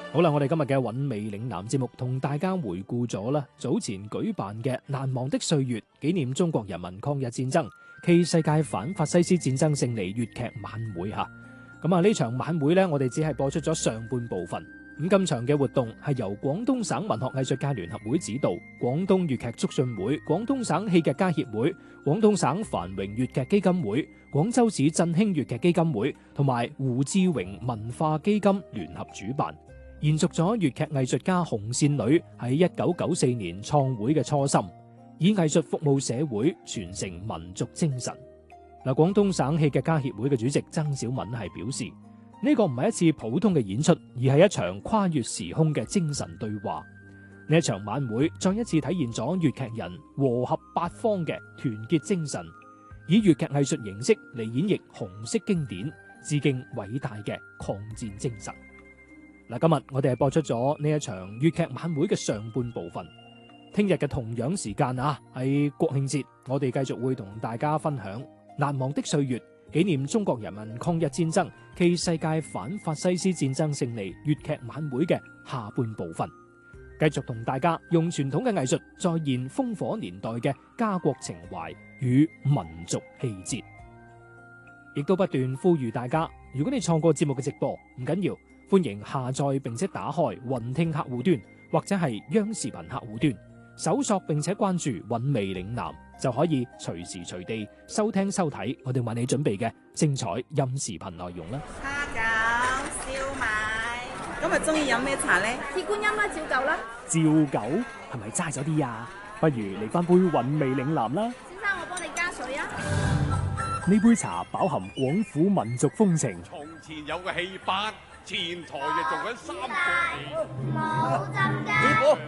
好啦，我哋今日嘅韻味嶺南節目同大家回顧咗啦，早前舉辦嘅難忘的歲月，紀念中國人民抗日戰爭暨世界反法西斯戰爭勝利粵劇晚會吓。咁啊，呢場晚會呢，我哋只係播出咗上半部分。咁今場嘅活動係由廣東省文學藝術界聯合會指導，廣東粵劇促進會、廣東省戲劇家協會、廣東省繁榮粵劇基金會、廣州市振興粵劇基金會同埋胡志榮文化基金聯合主辦，延續咗粵劇藝術家紅線女喺1994年創會嘅初心，以藝術服務社會，傳承民族精神。嗱，廣東省戲劇家協會嘅主席曾小敏係表示，呢個唔係一次普通嘅演出，而係一場跨越時空嘅精神對話。呢一場晚會再一次體現咗粵劇人和合八方嘅團結精神，以粵劇藝術形式嚟演繹紅色經典，致敬偉大嘅抗戰精神。嗱，今日我哋係播出咗呢一場粵劇晚會嘅上半部分。聽日嘅同樣時間啊，喺國慶節，我哋繼續會同大家分享難忘的歲月，紀念中國人民抗日戰爭暨世界反法西斯戰爭勝利粵劇晚會嘅下半部分，繼續同大家用傳統嘅藝術再現烽火年代嘅家國情懷與民族氣節，亦都不斷呼籲大家，如果你錯過節目嘅直播，唔緊要，歡迎下載並且打開雲聽客戶端或者係央視頻客戶端，搜索並且關注韻味嶺南，就可以隨時隨地收聽收睇我哋為你準備嘅精彩音視頻內容啦。 蝦餃、燒賣，今日中意飲咩茶呢？ 鐵觀音啦，照舊啦。 照舊係咪齋咗啲啊？不如嚟翻杯韻味嶺南啦。 先生，我幫你加水啊。 呢杯茶飽含廣府民族風情。 從前有個戲班，前台就做緊三個戲。 冇浸㗎。 師傅，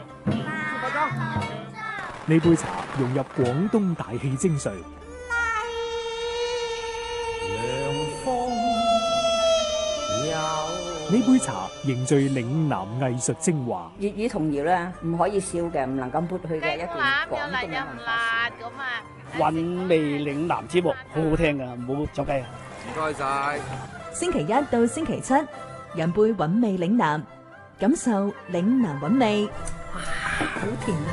呢杯茶融入廣東大戲精髓。呢杯茶凝聚嶺南藝術精華。 粵語童謠咧，唔可以笑嘅，唔能夠抹去嘅一段廣東嘅文化。 韻味嶺南節目好好聽噶，唔好走雞啊！ 唔該晒。 星期一到星期七，飲杯韻味嶺南，感受嶺南韻味。哇，好甜啊！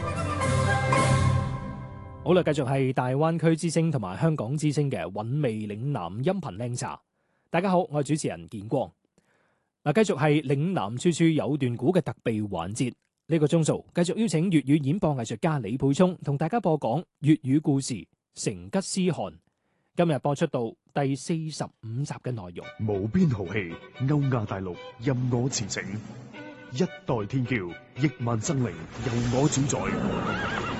好啦，繼續係大灣區之聲同埋香港之聲嘅韻味嶺南音頻靚茶。大家好，我係主持人建光。嗱，繼續係嶺南處處有段古嘅特備環節。呢個鐘數繼續邀請粵語演播藝術家李沛聰同大家播講粵語故事《成吉思汗》。今日播出到第45集嘅內容。 無邊豪氣，歐亞大陸任我馳騁，一代天驕億萬生靈由我主宰。